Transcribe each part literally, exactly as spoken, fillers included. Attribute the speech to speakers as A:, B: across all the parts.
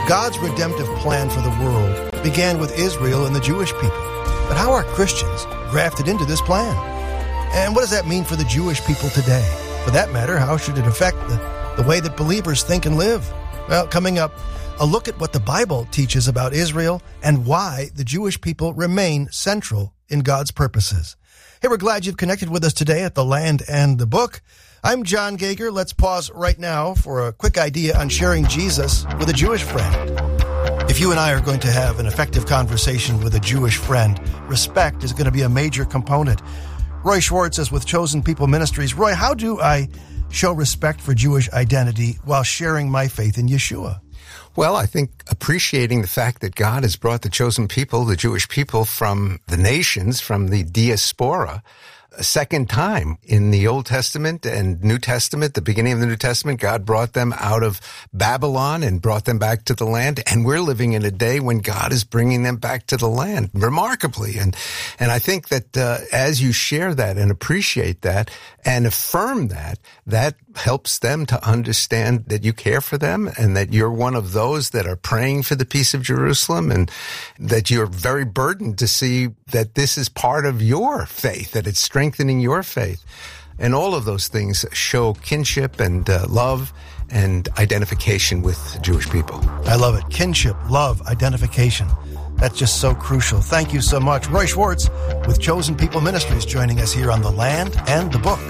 A: God's redemptive plan for the world began with Israel and the Jewish people. But how are Christians grafted into this plan? And what does that mean for the Jewish people today? For that matter, how should it affect the, the way that believers think and live? Well, coming up, a look at what the Bible teaches about Israel and why the Jewish people remain central in God's purposes. Hey, we're glad you've connected with us today at The Land and the Book. I'm John Gager. Let's pause right now for a quick idea on sharing Jesus with a Jewish friend. If you and I are going to have an effective conversation with a Jewish friend, respect is going to be a major component. Roy Schwartz is with Chosen People Ministries. Roy, how do I show respect for Jewish identity while sharing my faith in Yeshua?
B: Well, I think appreciating the fact that God has brought the chosen people, the Jewish people, from the nations, from the diaspora, a second time in the Old Testament and New Testament, the beginning of the New Testament, God brought them out of Babylon and brought them back to the land. And we're living in a day when God is bringing them back to the land remarkably. And, and I think that, uh, as you share that and appreciate that and affirm that, that helps them to understand that you care for them and that you're one of those that are praying for the peace of Jerusalem and that you're very burdened to see that this is part of your faith, that it's strengthening your faith. And all of those things show kinship and uh, love and identification with Jewish people.
A: I love it. Kinship, love, identification. That's just so crucial. Thank you so much. Roy Schwartz with Chosen People Ministries joining us here on The Land and the Book.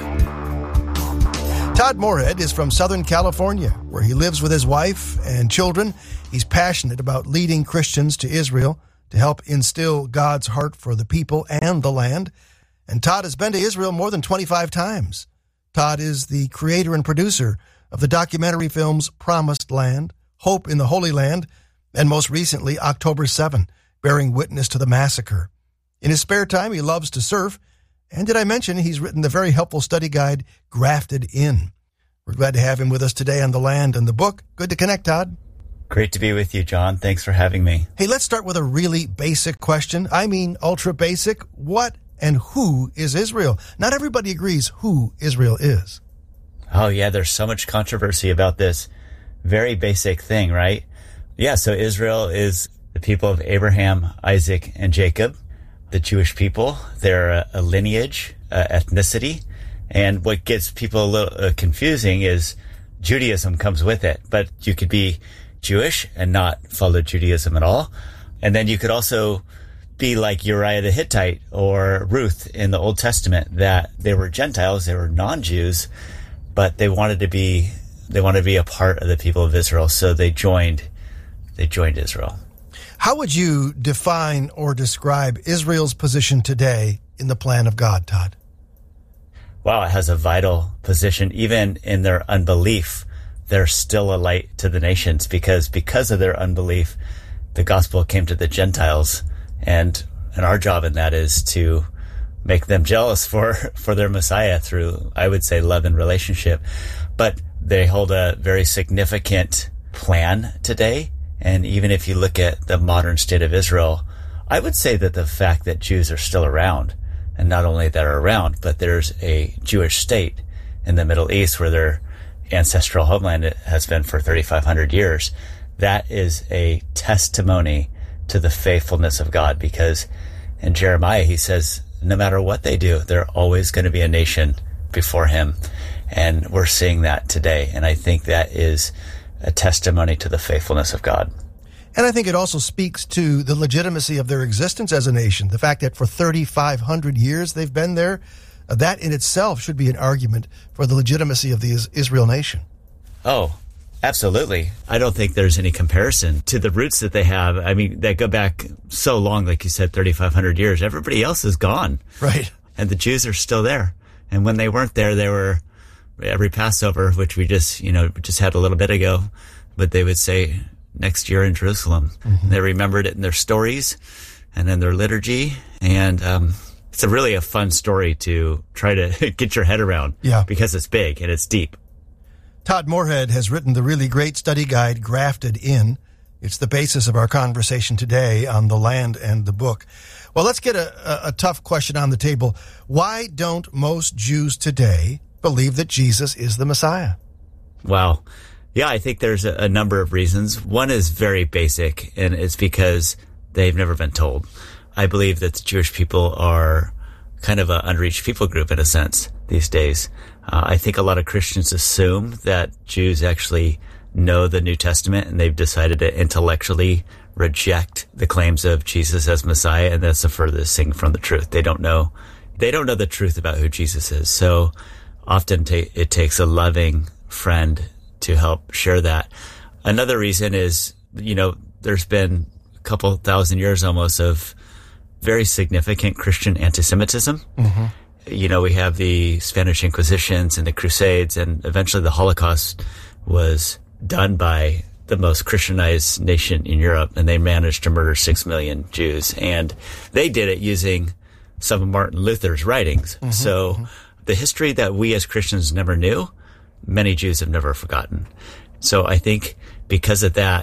A: Todd Moorhead is from Southern California, where he lives with his wife and children. He's passionate about leading Christians to Israel to help instill God's heart for the people and the land. And Todd has been to Israel more than twenty-five times. Todd is the creator and producer of the documentary films Promised Land, Hope in the Holy Land, and most recently, October seventh, bearing witness to the massacre. In his spare time, he loves to surf. And did I mention he's written the very helpful study guide, Grafted In. We're glad to have him with us today on The Land and the Book. Good to connect, Todd.
C: Great to be with you, John. Thanks for having me.
A: Hey, let's start with a really basic question. I mean, ultra basic. What and who is Israel? Not everybody agrees who Israel is.
C: Oh, yeah, there's so much controversy about this very basic thing, right? Yeah, so Israel is the people of Abraham, Isaac, and Jacob. The Jewish people, they're a, a lineage, uh, ethnicity. And what gets people a little uh, confusing is Judaism comes with it. But you could be Jewish and not follow Judaism at all. And then you could also be like Uriah the Hittite or Ruth in the Old Testament, that they were Gentiles, they were non-Jews, but they wanted to be, they wanted to be a part of the people of Israel. So they joined, they joined Israel.
A: How would you define or describe Israel's position today in the plan of God, Todd?
C: Wow, it has a vital position. Even in their unbelief, they're still a light to the nations because because of their unbelief, the gospel came to the Gentiles. And and our job in that is to make them jealous for, for their Messiah through, I would say, love and relationship. But they hold a very significant plan today. And even if you look at the modern state of Israel, I would say that the fact that Jews are still around, and not only that are around, but there's a Jewish state in the Middle East where their ancestral homeland has been for thirty-five hundred years, that is a testimony to the faithfulness of God. Because in Jeremiah, he says, no matter what they do, they're always going to be a nation before him. And we're seeing that today. And I think that is a testimony to the faithfulness of God.
A: And I think it also speaks to the legitimacy of their existence as a nation. The fact that for thirty-five hundred years they've been there, uh, that in itself should be an argument for the legitimacy of the Israel nation.
C: Oh, absolutely. I don't think there's any comparison to the roots that they have. I mean, they go back so long, like you said, thirty-five hundred years. Everybody else is gone.
A: Right.
C: And the Jews are still there. And when they weren't there, they were every Passover, which we just, you know, just had a little bit ago, but they would say next year in Jerusalem. Mm-hmm. They remembered it in their stories and in their liturgy. And um, it's a really a fun story to try to get your head around.
A: Yeah.
C: Because it's big and it's deep.
A: Todd Moorhead has written the really great study guide, Grafted In. It's the basis of our conversation today on The Land and the Book. Well, let's get a, a, a tough question on the table. Why don't most Jews today believe that Jesus is the Messiah?
C: Wow. Yeah, I think there's a, a number of reasons. One is very basic, and it's because they've never been told. I believe that the Jewish people are kind of an unreached people group in a sense these days. Uh, I think a lot of Christians assume that Jews actually know the New Testament, and they've decided to intellectually reject the claims of Jesus as Messiah, and that's the furthest thing from the truth. They don't know, they don't know the truth about who Jesus is. So often ta- it takes a loving friend to help share that. Another reason is, you know, there's been a couple thousand years almost of very significant Christian anti-Semitism. Mm-hmm. You know, we have the Spanish Inquisitions and the Crusades, and eventually the Holocaust was done by the most Christianized nation in Europe, and they managed to murder six million Jews. And they did it using some of Martin Luther's writings. Mm-hmm. So mm-hmm. the history that we as Christians never knew, many Jews have never forgotten. So I think because of that,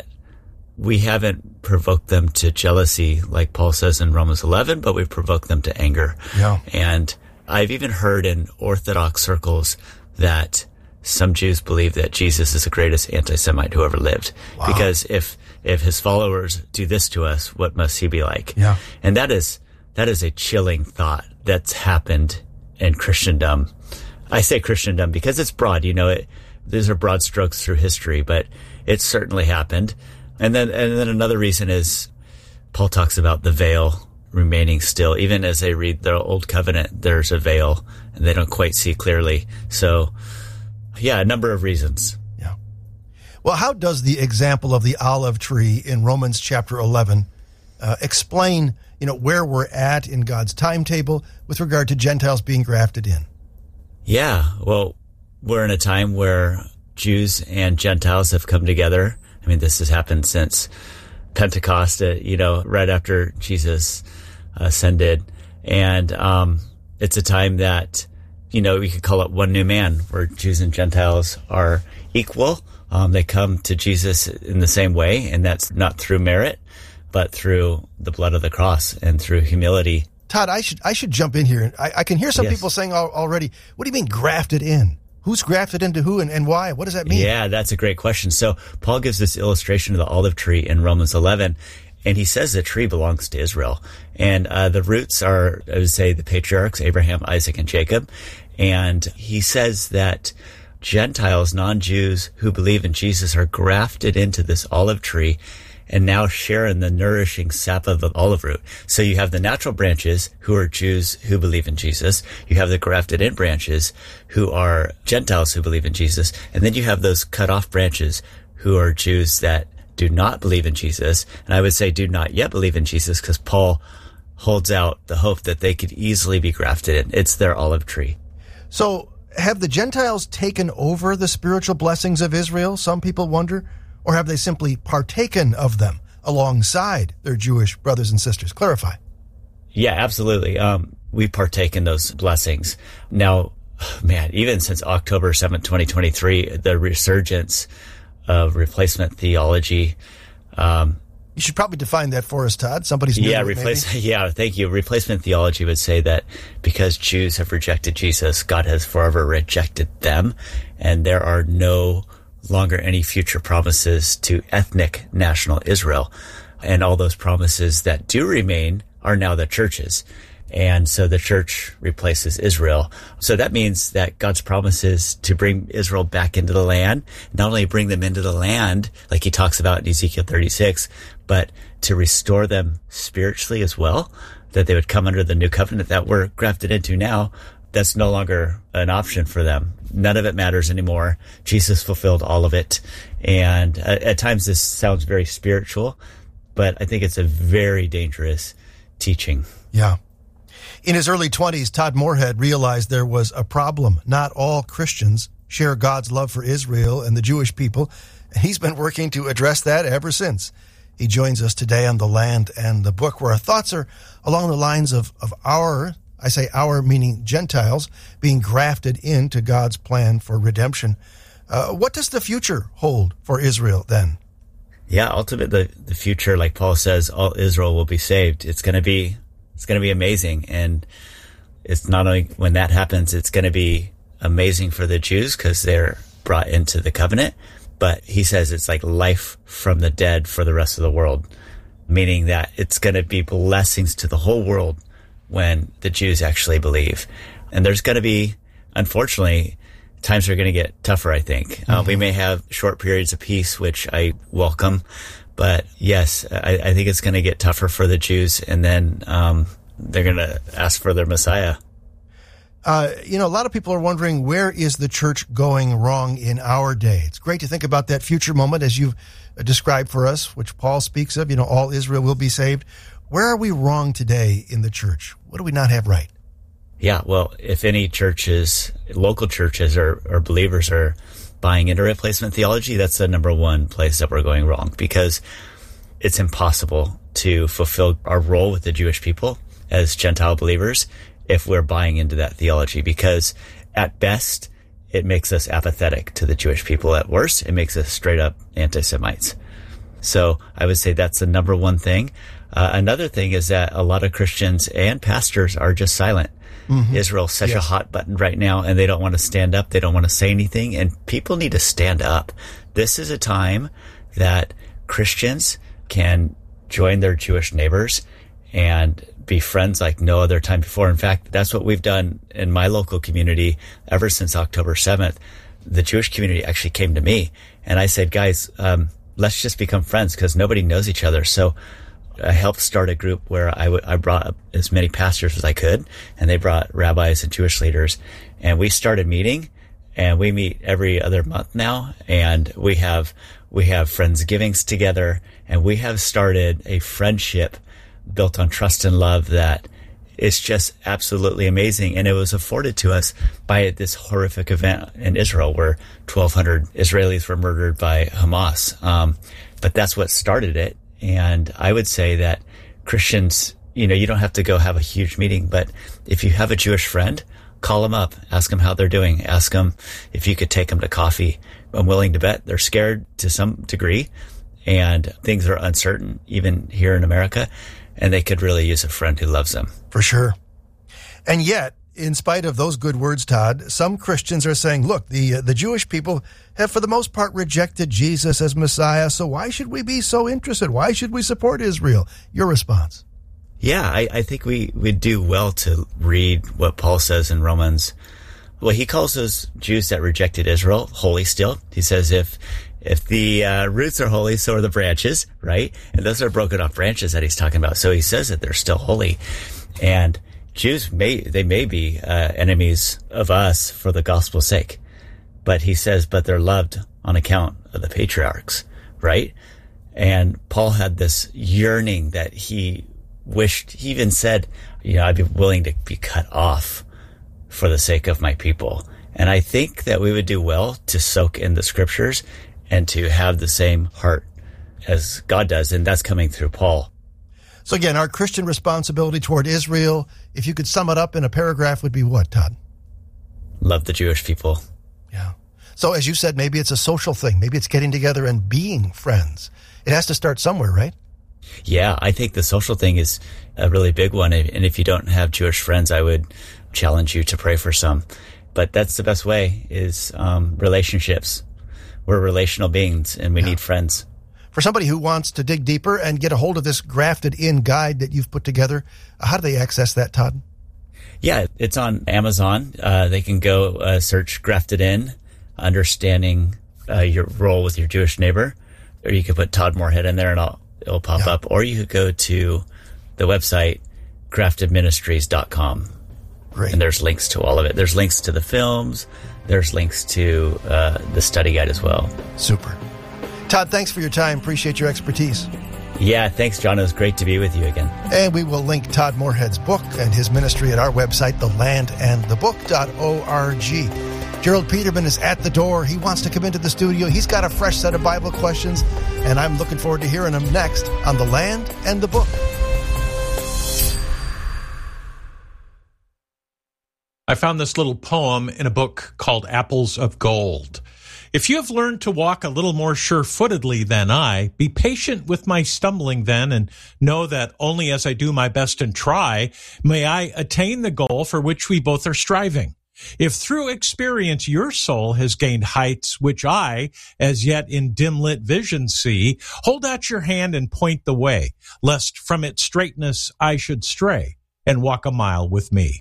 C: we haven't provoked them to jealousy, like Paul says in Romans eleven, but we've provoked them to anger.
A: Yeah.
C: And I've even heard in Orthodox circles that some Jews believe that Jesus is the greatest anti-Semite who ever lived. Wow. Because if if his followers do this to us, what must he be like?
A: Yeah.
C: And that is that is a chilling thought that's happened in Christendom. I say Christendom because it's broad, you know, it, these are broad strokes through history, but it certainly happened. And then, and then another reason is Paul talks about the veil remaining still. Even as they read the Old Covenant, there's a veil and they don't quite see clearly. So yeah, a number of reasons.
A: Yeah. Well, how does the example of the olive tree in Romans chapter eleven uh, explain, you know, where we're at in God's timetable with regard to Gentiles being grafted in?
C: Yeah, well, we're in a time where Jews and Gentiles have come together. I mean, this has happened since Pentecost, uh, you know, right after Jesus ascended. And um, it's a time that, you know, we could call it one new man, where Jews and Gentiles are equal. Um, they come to Jesus in the same way, and that's not through merit, but through the blood of the cross and through humility.
A: Todd, I should I should jump in here. I, I can hear some
C: yes.
A: people saying al- already, what do you mean grafted in? Who's grafted into who and, and why? What does that mean?
C: Yeah, that's a great question. So Paul gives this illustration of the olive tree in Romans eleven, and he says the tree belongs to Israel. And uh, the roots are, I would say, the patriarchs, Abraham, Isaac, and Jacob. And he says that Gentiles, non-Jews who believe in Jesus are grafted into this olive tree and now share in the nourishing sap of the olive root. So you have the natural branches who are Jews who believe in Jesus. You have the grafted in branches who are Gentiles who believe in Jesus. And then you have those cut off branches who are Jews that do not believe in Jesus. And I would say do not yet believe in Jesus because Paul holds out the hope that they could easily be grafted in. It's their olive tree.
A: So have the Gentiles taken over the spiritual blessings of Israel, some people wonder? Or have they simply partaken of them alongside their Jewish brothers and sisters? Clarify.
C: Yeah, absolutely. Um, we partake in those blessings. Now, man, even since October seventh, twenty twenty-three, the resurgence of replacement theology. Um,
A: you should probably define that for us, Todd. Somebody's new
C: yeah,
A: to it,
C: replace.
A: maybe.
C: Yeah, thank you. Replacement theology would say that because Jews have rejected Jesus, God has forever rejected them, and there are no longer any future promises to ethnic national Israel. And all those promises that do remain are now the churches. And so the church replaces Israel. So that means that God's promises to bring Israel back into the land, not only bring them into the land, like he talks about in Ezekiel thirty-six, but to restore them spiritually as well, that they would come under the new covenant that we're grafted into now. That's no longer an option for them. None of it matters anymore. Jesus fulfilled all of it. And at, at times this sounds very spiritual, but I think it's a very dangerous teaching.
A: Yeah. In his early twenties, Todd Moorhead realized there was a problem. Not all Christians share God's love for Israel and the Jewish people, and he's been working to address that ever since. He joins us today on The Land and the Book, where our thoughts are along the lines of, of our, I say our meaning Gentiles, being grafted into God's plan for redemption. Uh, what does the future hold for Israel then?
C: Yeah, ultimately, the, the future, like Paul says, all Israel will be saved. It's going to be, it's going to be amazing. And it's not only when that happens, it's going to be amazing for the Jews because they're brought into the covenant, but he says it's like life from the dead for the rest of the world, meaning that it's going to be blessings to the whole world when the Jews actually believe. And there's going to be, unfortunately, times are going to get tougher, I think. Mm-hmm. Uh, we may have short periods of peace, which I welcome. But yes, I, I think it's going to get tougher for the Jews, and then um, they're going to ask for their Messiah.
A: Uh, you know, a lot of people are wondering, where is the church going wrong in our day? It's great to think about that future moment as you've described for us, which Paul speaks of, you know, all Israel will be saved. Where are we wrong today in the church? What do we not have right?
C: Yeah, well, if any churches, local churches or, or believers are buying into replacement theology, that's the number one place that we're going wrong, because it's impossible to fulfill our role with the Jewish people as Gentile believers if we're buying into that theology, because at best, it makes us apathetic to the Jewish people. At worst, it makes us straight up anti-Semites. So I would say that's the number one thing. Uh, another thing is that a lot of Christians and pastors are just silent. Mm-hmm. Israel's such yes. a hot button right now, and they don't want to stand up. They don't want to say anything, and people need to stand up. This is a time that Christians can join their Jewish neighbors and be friends like no other time before. In fact, that's what we've done in my local community ever since October seventh. The Jewish community actually came to me, and I said, guys, um, let's just become friends, because nobody knows each other. So I helped start a group where I, w- I brought as many pastors as I could, and they brought rabbis and Jewish leaders, and we started meeting, and we meet every other month now, and we have we have Friendsgivings together, and we have started a friendship built on trust and love that is just absolutely amazing. And it was afforded to us by this horrific event in Israel where twelve hundred Israelis were murdered by Hamas. Um, but that's what started it. And I would say that Christians, you know, you don't have to go have a huge meeting, but if you have a Jewish friend, call them up, ask them how they're doing, ask them if you could take them to coffee. I'm willing to bet they're scared to some degree, and things are uncertain, even here in America, and they could really use a friend who loves them.
A: For sure. And yet, in spite of those good words, Todd, some Christians are saying, look, the uh, the Jewish people have for the most part rejected Jesus as Messiah, so why should we be so interested? Why should we support Israel? Your response?
C: Yeah, I, I think we would do well to read what Paul says in Romans. Well, he calls those Jews that rejected Israel holy still. He says if if the uh, roots are holy, so are the branches, right? And those are broken off branches that he's talking about. So he says that they're still holy. And Jews may, they may be uh, enemies of us for the gospel's sake. But he says, but they're loved on account of the patriarchs, right? And Paul had this yearning that he wished, he even said, you know, I'd be willing to be cut off for the sake of my people. And I think that we would do well to soak in the scriptures and to have the same heart as God does. And that's coming through Paul.
A: So again, our Christian responsibility toward Israel, if you could sum it up in a paragraph, would be what, Todd?
C: Love the Jewish people.
A: Yeah. So as you said, maybe it's a social thing. Maybe it's getting together and being friends. It has to start somewhere, right?
C: Yeah, I think the social thing is a really big one. And if you don't have Jewish friends, I would challenge you to pray for some. But that's the best way, is um, relationships. We're relational beings, and we yeah. need friends.
A: For somebody who wants to dig deeper and get a hold of this grafted in guide that you've put together, how do they access that, Todd?
C: Yeah, it's on Amazon. Uh, they can go uh, search Grafted In, Understanding uh, Your Role with Your Jewish Neighbor. Or you could put Todd Moorhead in there and I'll, it'll pop yeah. up. Or you could go to the website, grafted ministries dot com.
A: Great.
C: And there's links to all of it. There's links to the films. There's links to uh, the study guide as well.
A: Super. Todd, thanks for your time. Appreciate your expertise.
C: Yeah, thanks, John. It was great to be with you again.
A: And we will link Todd Moorhead's book and his ministry at our website, the land and the book dot org. Gerald Peterman is at the door. He wants to come into the studio. He's got a fresh set of Bible questions, and I'm looking forward to hearing him next on The Land and the Book.
D: I found this little poem in a book called Apples of Gold. If you have learned to walk a little more sure-footedly than I, be patient with my stumbling then, and know that only as I do my best and try, may I attain the goal for which we both are striving. If through experience your soul has gained heights which I, as yet in dim-lit vision see, hold out your hand and point the way, lest from its straightness I should stray, and walk a mile with me.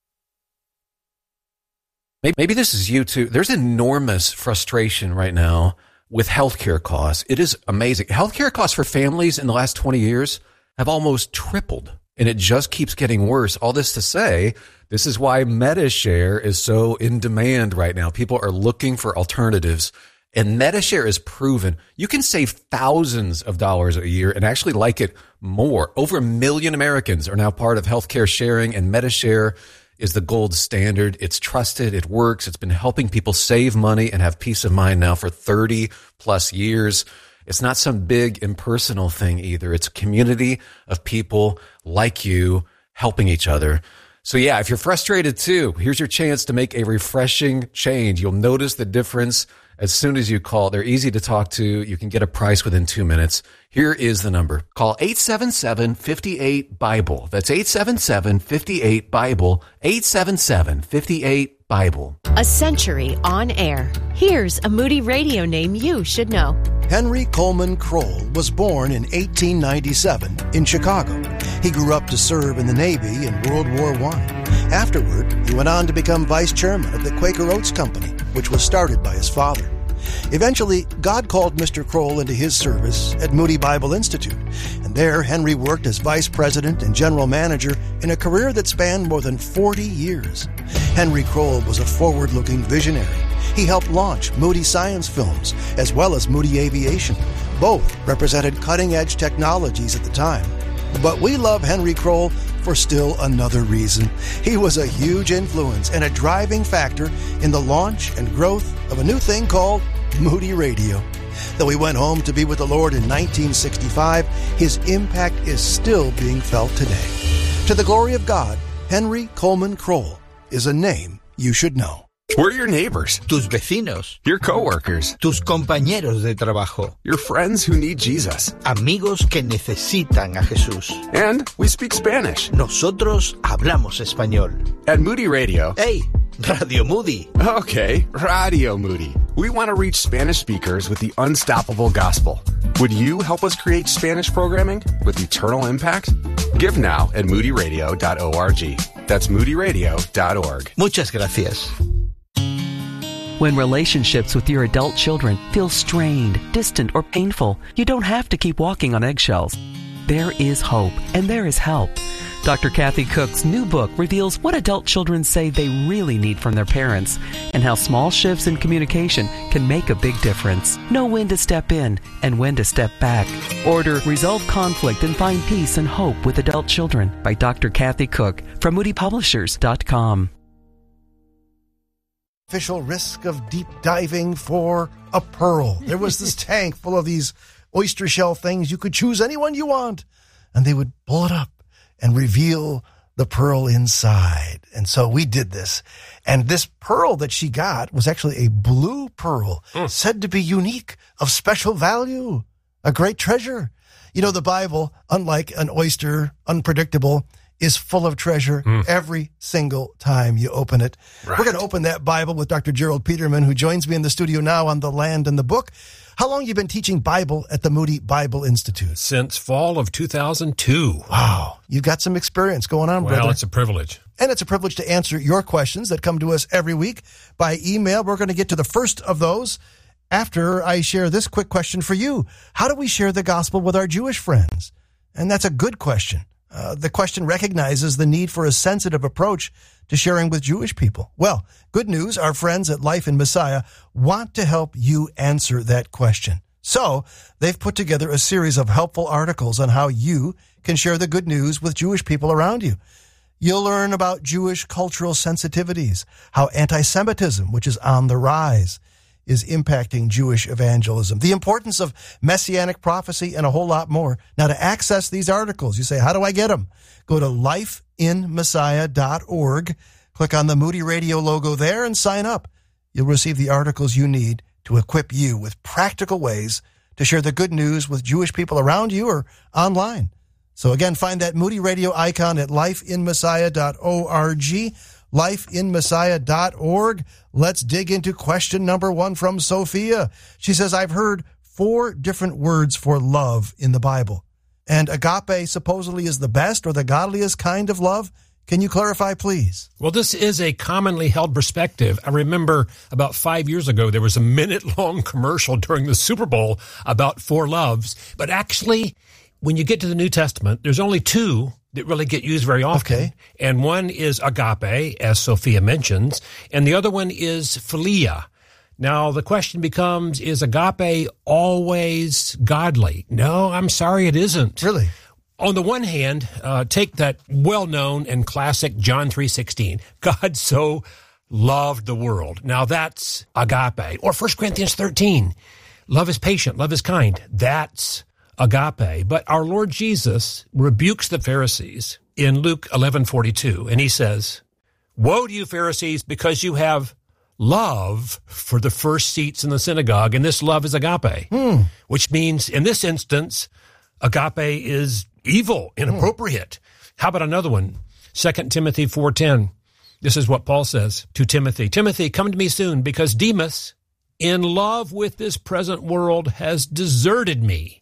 E: Maybe this is you too. There's enormous frustration right now with healthcare costs. It is amazing. Healthcare costs for families in the last twenty years have almost tripled, and it just keeps getting worse. All this to say, this is why MediShare is so in demand right now. People are looking for alternatives, and MediShare is proven you can save thousands of dollars a year and actually like it more. Over a million Americans are now part of healthcare sharing, and MediShare is the gold standard. It's trusted. It works. It's been helping people save money and have peace of mind now for thirty plus years. It's not some big impersonal thing either. It's a community of people like you helping each other. So yeah, if you're frustrated too, here's your chance to make a refreshing change. You'll notice the difference as soon as you call. They're easy to talk to. You can get a price within two minutes. Here is the number. Call eight seven seven, five eight, BIBLE. That's eight seven seven, five eight, BIBLE. eight seven seven, five eight, BIBLE.
F: A century on air. Here's a Moody Radio name you should know.
A: Henry Coleman Kroll was born in eighteen ninety-seven in Chicago. He grew up to serve in the Navy in World War One. Afterward, he went on to become vice chairman of the Quaker Oats Company, which was started by his father. Eventually, God called Mister Kroll into his service at Moody Bible Institute, and there Henry worked as vice president and general manager in a career that spanned more than forty years. Henry Kroll was a forward-looking visionary. He helped launch Moody Science Films, as well as Moody Aviation. Both represented cutting-edge technologies at the time. But we love Henry Kroll for still another reason. He was a huge influence and a driving factor in the launch and growth of a new thing called Moody Radio. Though he went home to be with the Lord in nineteen sixty-five, his impact is still being felt today. To the glory of God, Henry Coleman Kroll is a name you should know.
G: We're your neighbors,
H: tus vecinos,
G: your coworkers,
H: tus compañeros de trabajo,
G: your friends who need Jesus,
H: amigos que necesitan a Jesús.
G: And we speak Spanish.
H: Nosotros hablamos español.
G: At Moody Radio.
H: Hey, Radio Moody.
G: Okay, Radio Moody. We want to reach Spanish speakers with the unstoppable gospel. Would you help us create Spanish programming with eternal impact? Give now at moody radio dot org. That's moody radio dot org.
H: Muchas gracias.
I: When relationships with your adult children feel strained, distant, or painful, you don't have to keep walking on eggshells. There is hope, and there is help. Doctor Kathy Cook's new book reveals what adult children say they really need from their parents and how small shifts in communication can make a big difference. Know when to step in and when to step back. Order Resolve Conflict and Find Peace and Hope with Adult Children by Doctor Kathy Cook from moody publishers dot com.
A: Official risk of deep diving for a pearl. There was this tank full of these oyster shell things. You could choose anyone you want, and they would pull it up and reveal the pearl inside. And so we did this. And this pearl that she got was actually a blue pearl, mm. said to be unique, of special value, a great treasure. You know, the Bible, unlike an oyster, unpredictable, is full of treasure mm. every single time you open it. Right. We're going to open that Bible with Doctor Gerald Peterman, who joins me in the studio now on The Land and the Book. How long have you been teaching Bible at the Moody Bible Institute?
J: Since fall of two thousand two.
A: Wow. You've got some experience going on,
J: well,
A: brother.
J: Well, it's a privilege.
A: And it's a privilege to answer your questions that come to us every week by email. We're going to get to the first of those after I share this quick question for you. How do we share the gospel with our Jewish friends? And that's a good question. Uh, the question recognizes the need for a sensitive approach to sharing with Jewish people. Well, good news, our friends at Life in Messiah want to help you answer that question. So they've put together a series of helpful articles on how you can share the good news with Jewish people around you. You'll learn about Jewish cultural sensitivities, how anti-Semitism, which is on the rise, is impacting Jewish evangelism, the importance of messianic prophecy, and a whole lot more. Now, to access these articles, you say, how do I get them? Go to life in messiah dot org, click on the Moody Radio logo there, and sign up. You'll receive the articles you need to equip you with practical ways to share the good news with Jewish people around you or online. So again, find that Moody Radio icon at life in messiah dot org. life in messiah dot org. Let's dig into question number one from Sophia. She says, I've heard four different words for love in the Bible, and agape supposedly is the best or the godliest kind of love. Can you clarify, please?
J: Well, this is a commonly held perspective. I remember about five years ago, there was a minute-long commercial during the Super Bowl about four loves. But actually, when you get to the New Testament, there's only two that really get used very often.
A: Okay.
J: And one is agape, as Sophia mentions, and the other one is philia. Now, the question becomes, is agape always godly? No, I'm sorry, it isn't.
A: Really?
J: On the one hand, uh, take that well-known and classic John three sixteen. God so loved the world. Now that's agape. Or First Corinthians thirteen. Love is patient. Love is kind. That's agape. But our Lord Jesus rebukes the Pharisees in Luke eleven forty-two. And he says, woe to you, Pharisees, because you have love for the first seats in the synagogue. And this love is agape, hmm. which means in this instance, agape is evil, inappropriate. Mm. How about another one? Second Timothy four ten. This is what Paul says to Timothy. Timothy, come to me soon, because Demas, in love with this present world, has deserted me.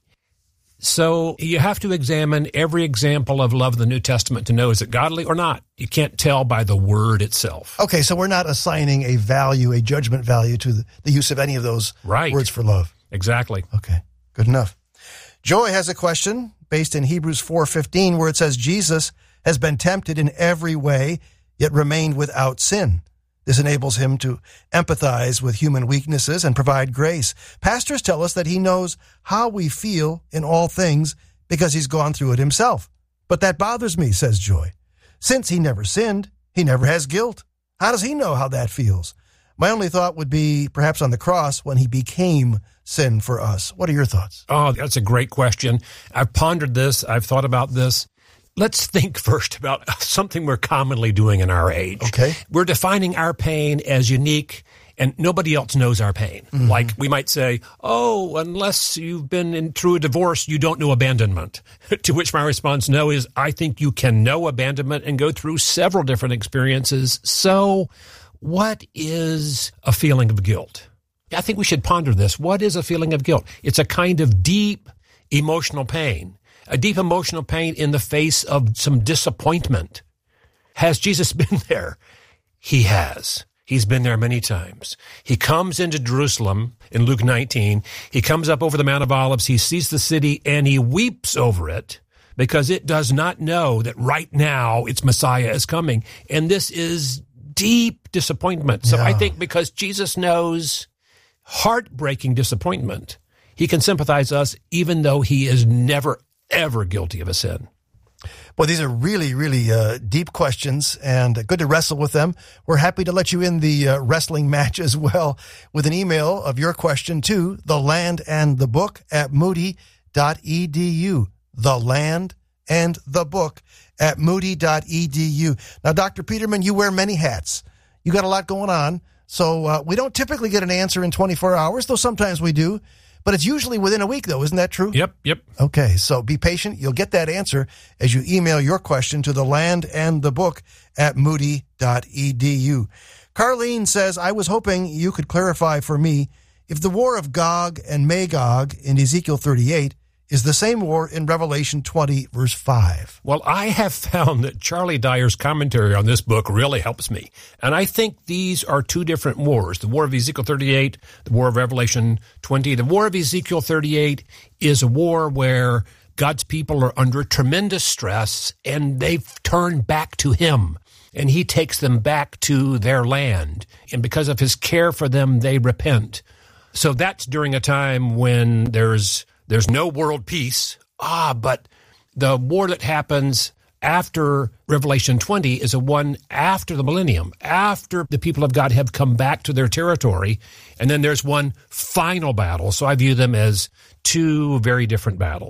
J: So you have to examine every example of love in the New Testament to know, is it godly or not? You can't tell by the word itself.
A: Okay, so we're not assigning a value, a judgment value to the, the use of any of those
J: right.
A: words for love.
J: Exactly.
A: Okay, good enough. Joy has a question based in Hebrews four fifteen, where it says, Jesus has been tempted in every way, yet remained without sin. This enables him to empathize with human weaknesses and provide grace. Pastors tell us that he knows how we feel in all things because he's gone through it himself. But that bothers me, says Joy. Since he never sinned, he never has guilt. How does he know how that feels? My only thought would be perhaps on the cross when he became sin for us. What are your thoughts?
J: Oh, that's a great question. I've pondered this. I've thought about this. Let's think first about something we're commonly doing in our age.
A: Okay.
J: We're defining our pain as unique, and nobody else knows our pain. Mm-hmm. Like we might say, oh, unless you've been in, through a divorce, you don't know abandonment. To which my response, no, is I think you can know abandonment and go through several different experiences. So what is a feeling of guilt? I think we should ponder this. What is a feeling of guilt? It's a kind of deep emotional pain, a deep emotional pain in the face of some disappointment. Has Jesus been there? He has. He's been there many times. He comes into Jerusalem in Luke nineteen. He comes up over the Mount of Olives. He sees the city and he weeps over it because it does not know that right now its Messiah is coming. And this is deep disappointment. So yeah. I think because Jesus knows heartbreaking disappointment, he can sympathize us even though he is never, ever guilty of a sin.
A: Well, these are really, really uh, deep questions and good to wrestle with them. We're happy to let you in the uh, wrestling match as well with an email of your question to the land and the book at moody dot e d u. The land and the book at moody dot e d u. Now, Doctor Peterman, you wear many hats. You got a lot going on. So uh, we don't typically get an answer in twenty-four hours, though sometimes we do. But it's usually within a week, though. Isn't that true?
J: Yep, yep.
A: Okay, so be patient. You'll get that answer as you email your question to the land and the book at moody dot e d u. Carlene says, I was hoping you could clarify for me if the war of Gog and Magog in Ezekiel thirty-eight is the same war in Revelation twenty, verse five.
J: Well, I have found that Charlie Dyer's commentary on this book really helps me. And I think these are two different wars. The war of Ezekiel thirty-eight, the war of Revelation twenty. The war of Ezekiel thirty-eight is a war where God's people are under tremendous stress and they've turned back to him. And he takes them back to their land. And because of his care for them, they repent. So that's during a time when there's There's no world peace. Ah, but the war that happens after Revelation twenty is a one after the millennium, after the people of God have come back to their territory. And then there's one final battle. So I view them as two very different battles.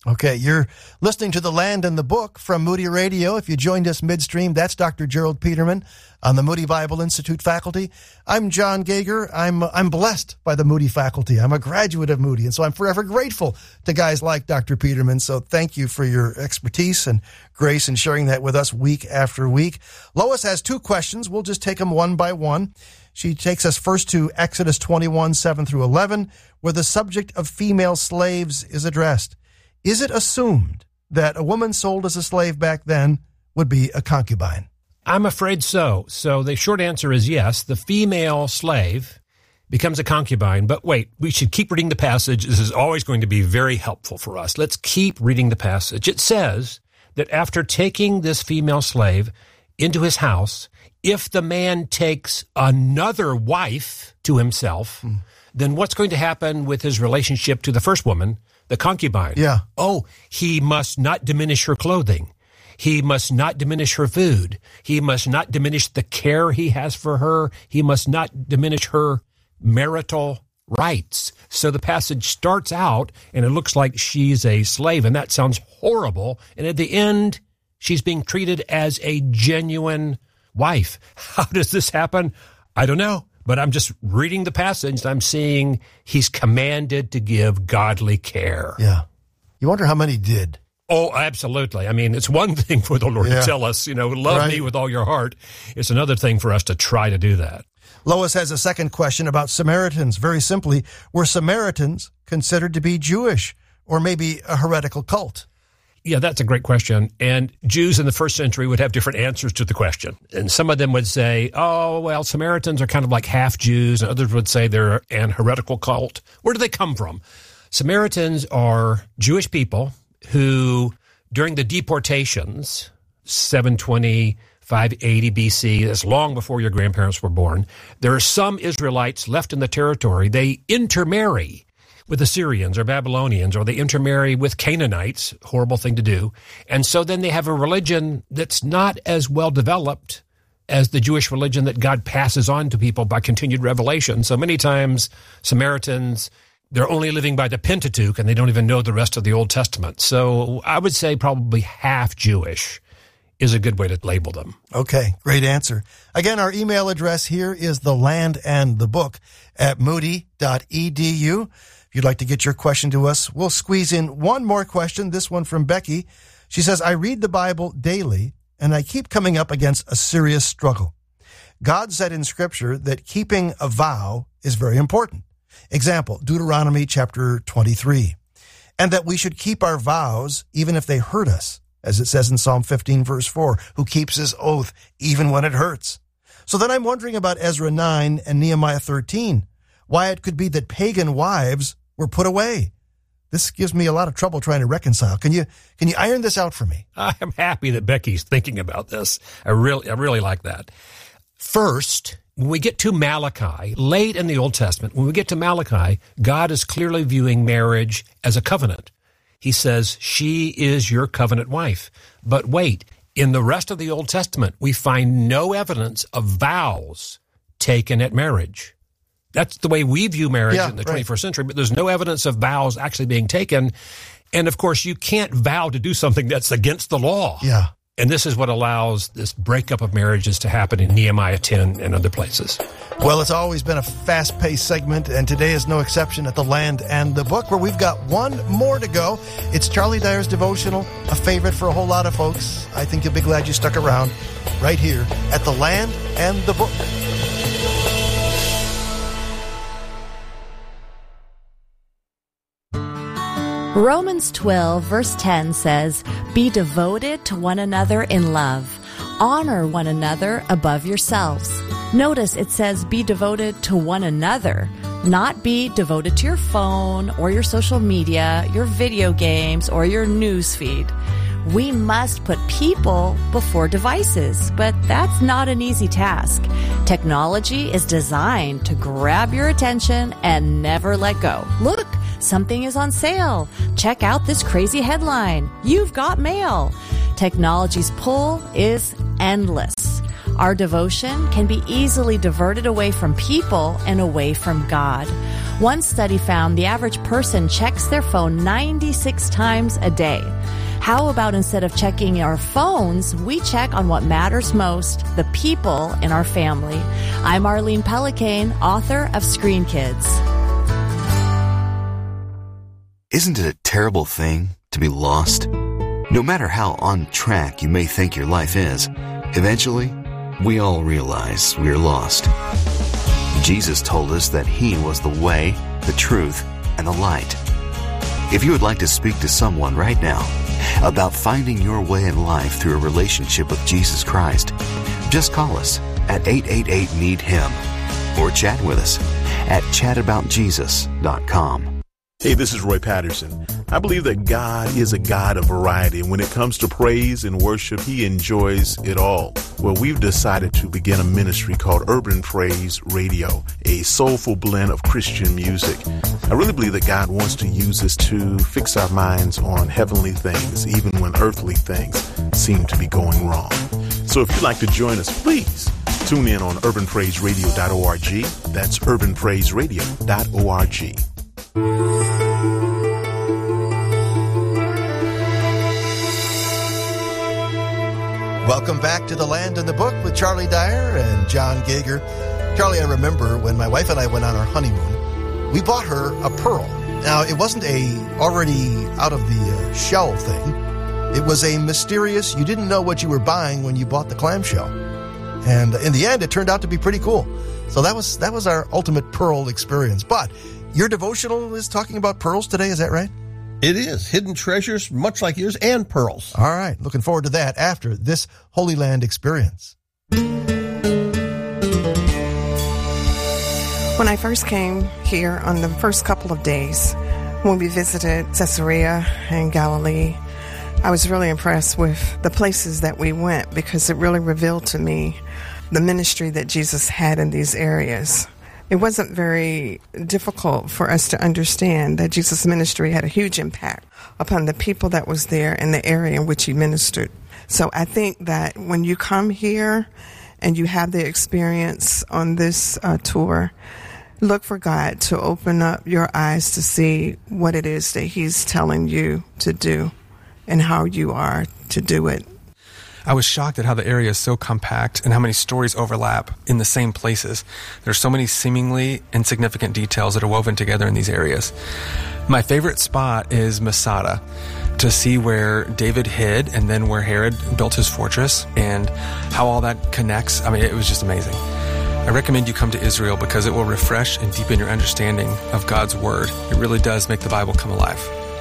A: Okay, you're listening to The Land and the Book from Moody Radio. If you joined us midstream, that's Doctor Gerald Peterman on the Moody Bible Institute faculty. I'm John Gager. I'm I'm blessed by the Moody faculty. I'm a graduate of Moody, and so I'm forever grateful to guys like Doctor Peterman. So thank you for your expertise and grace in sharing that with us week after week. Lois has two questions. We'll just take them one by one. She takes us first to Exodus twenty-one, seven through eleven, where the subject of female slaves is addressed. Is it assumed that a woman sold as a slave back then would be a concubine?
J: I'm afraid so. So the short answer is yes. The female slave becomes a concubine. But wait, we should keep reading the passage. This is always going to be very helpful for us. Let's keep reading the passage. It says that after taking this female slave into his house, if the man takes another wife to himself, mm. then what's going to happen with his relationship to the first woman, the concubine?
A: Yeah.
J: Oh, he must not diminish her clothing. He must not diminish her food. He must not diminish the care he has for her. He must not diminish her marital rights. So the passage starts out, and it looks like she's a slave, and that sounds horrible. And at the end, she's being treated as a genuine wife. How does this happen? I don't know. But I'm just reading the passage, and I'm seeing he's commanded to give godly care.
A: Yeah. You wonder how many did.
J: Oh, absolutely. I mean, it's one thing for the Lord yeah. to tell us, you know, love right. me with all your heart. It's another thing for us to try to do that.
A: Lois has a second question about Samaritans. Very simply, were Samaritans considered to be Jewish or maybe a heretical cult?
J: Yeah, that's a great question. And Jews in the first century would have different answers to the question. And some of them would say, oh, well, Samaritans are kind of like half Jews. And others would say they're an heretical cult. Where do they come from? Samaritans are Jewish people who, during the deportations, seven twenty, five eighty B C, that's long before your grandparents were born, there are some Israelites left in the territory. They intermarry with Assyrians or Babylonians, or they intermarry with Canaanites, horrible thing to do. And so then they have a religion that's not as well developed as the Jewish religion that God passes on to people by continued revelation. So many times Samaritans, they're only living by the Pentateuch, and they don't even know the rest of the Old Testament. So I would say probably half Jewish is a good way to label them.
A: Okay, great answer. Again, our email address here is the land and the book at moody dot e d u. If you'd like to get your question to us, we'll squeeze in one more question, this one from Becky. She says, I read the Bible daily, and I keep coming up against a serious struggle. God said in Scripture that keeping a vow is very important. Example, Deuteronomy chapter twenty-three. And that we should keep our vows even if they hurt us, as it says in Psalm fifteen, verse four, who keeps his oath even when it hurts. So then I'm wondering about Ezra nine and Nehemiah thirteen, why it could be that pagan wives were put away. This gives me a lot of trouble trying to reconcile. Can you can you iron this out for me?
J: I'm happy that Becky's thinking about this. I really I really like that. First, when we get to Malachi, late in the Old Testament, when we get to Malachi, God is clearly viewing marriage as a covenant. He says, she is your covenant wife. But wait, in the rest of the Old Testament, we find no evidence of vows taken at marriage. That's the way we view marriage yeah, in the right. twenty-first century, but there's no evidence of vows actually being taken. And of course, you can't vow to do something that's against the law.
A: Yeah.
J: And this is what allows this breakup of marriages to happen in Nehemiah ten and other places.
A: Well, it's always been a fast-paced segment, and today is no exception at The Land and the Book, where we've got one more to go. It's Charlie Dyer's devotional, a favorite for a whole lot of folks. I think you'll be glad you stuck around right here at The Land and the Book.
K: Romans twelve, verse ten says, be devoted to one another in love. Honor one another above yourselves. Notice it says be devoted to one another, not be devoted to your phone or your social media, your video games, or your news feed. We must put people before devices, but that's not an easy task. Technology is designed to grab your attention and never let go. Look, something is on sale. Check out this crazy headline. You've got mail. Technology's pull is endless. Our devotion can be easily diverted away from people and away from God. One study found the average person checks their phone ninety-six times a day. How about instead of checking our phones, we check on what matters most, the people in our family? I'm Arlene Pellicane, author of Screen Kids.
L: Isn't it a terrible thing to be lost? No matter how on track you may think your life is, eventually, we all realize we're lost. Jesus told us that He was the way, the truth, and the light. If you would like to speak to someone right now about finding your way in life through a relationship with Jesus Christ, just call us at eight eight eight, need him or chat with us at chat about jesus dot com.
M: Hey, this is Roy Patterson. I believe that God is a God of variety. And when it comes to praise and worship, He enjoys it all. Well, we've decided to begin a ministry called Urban Praise Radio, a soulful blend of Christian music. I really believe that God wants to use us to fix our minds on heavenly things, even when earthly things seem to be going wrong. So if you'd like to join us, please tune in on urban praise radio dot org. That's urban praise radio dot org.
A: Welcome back to The Land and the Book with Charlie Dyer and John Gager. Charlie, I remember when my wife and I went on our honeymoon, we bought her a pearl. Now, it wasn't a already out of the uh, shell thing. It was a mysterious, you didn't know what you were buying when you bought the clamshell. And in the end, it turned out to be pretty cool. So that was that was our ultimate pearl experience. But your devotional is talking about pearls today, is that right?
N: It is. Hidden treasures, much like yours, and pearls.
A: All right. Looking forward to that after this Holy Land experience.
O: When I first came here on the first couple of days, when we visited Caesarea and Galilee, I was really impressed with the places that we went because it really revealed to me the ministry that Jesus had in these areas. It wasn't very difficult for us to understand that Jesus' ministry had a huge impact upon the people that was there in the area in which he ministered. So I think that when you come here and you have the experience on this uh, tour, look for God to open up your eyes to see what it is that he's telling you to do and how you are to do it.
P: I was shocked at how the area is so compact and how many stories overlap in the same places. There's so many seemingly insignificant details that are woven together in these areas. My favorite spot is Masada, to see where David hid and then where Herod built his fortress and how all that connects. I mean, it was just amazing. I recommend you come to Israel because it will refresh and deepen your understanding of God's Word. It really does make the Bible come alive.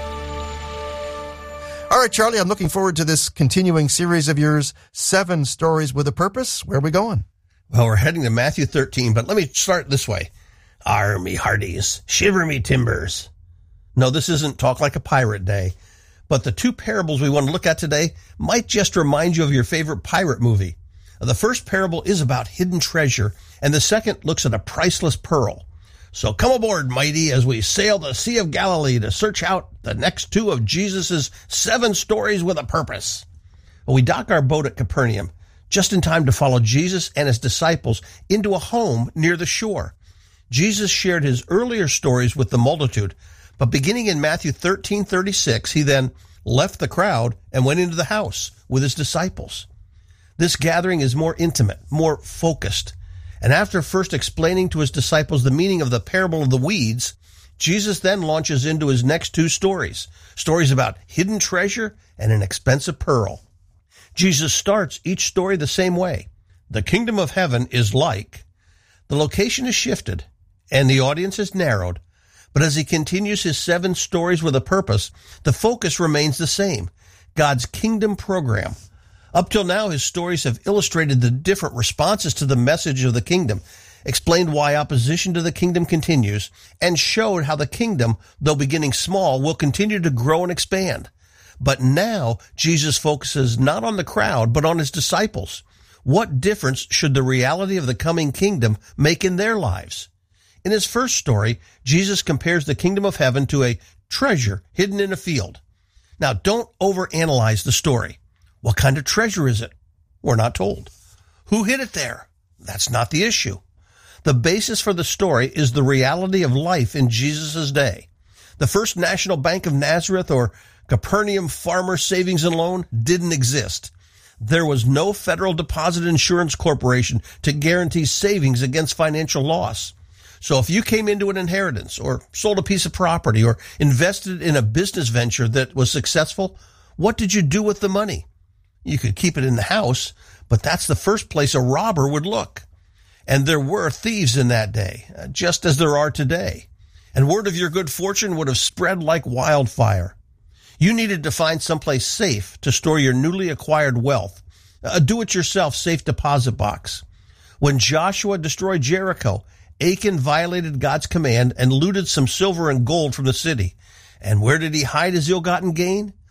A: All right, Charlie, I'm looking forward to this continuing series of yours, Seven Stories with a Purpose. Where are we going?
N: Well, we're heading to Matthew thirteen, but let me start this way. Arr me hearties, shiver me timbers. No, this isn't Talk Like a Pirate Day, but the two parables we want to look at today might just remind you of your favorite pirate movie. The first parable is about hidden treasure, and the second looks at a priceless pearl. So come aboard, mighty, as we sail the Sea of Galilee to search out the next two of Jesus' seven stories with a purpose. We dock our boat at Capernaum, just in time to follow Jesus and his disciples into a home near the shore. Jesus shared his earlier stories with the multitude, but beginning in Matthew thirteen thirty-six, he then left the crowd and went into the house with his disciples. This gathering is more intimate, more focused. And after first explaining to his disciples the meaning of the parable of the weeds, Jesus then launches into his next two stories, stories about hidden treasure and an expensive pearl. Jesus starts each story the same way. The kingdom of heaven is like. The location is shifted and the audience is narrowed. But as he continues his seven stories with a purpose, the focus remains the same, God's kingdom program. Up till now, his stories have illustrated the different responses to the message of the kingdom, explained why opposition to the kingdom continues, and showed how the kingdom, though beginning small, will continue to grow and expand. But now, Jesus focuses not on the crowd, but on his disciples. What difference should the reality of the coming kingdom make in their lives? In his first story, Jesus compares the kingdom of heaven to a treasure hidden in a field. Now, don't overanalyze the story. What kind of treasure is it? We're not told. Who hid it there? That's not the issue. The basis for the story is the reality of life in Jesus' day. The First National Bank of Nazareth or Capernaum Farmer Savings and Loan didn't exist. There was no Federal Deposit Insurance Corporation to guarantee savings against financial loss. So if you came into an inheritance or sold a piece of property or invested in a business venture that was successful, what did you do with the money? You could keep it in the house, but that's the first place a robber would look. And there were thieves in that day, just as there are today. And word of your good fortune would have spread like wildfire. You needed to find someplace safe to store your newly acquired wealth, a do-it-yourself safe deposit box. When Joshua destroyed Jericho, Achan violated God's command and looted some silver and gold from the city. And where did he hide his ill-gotten gain?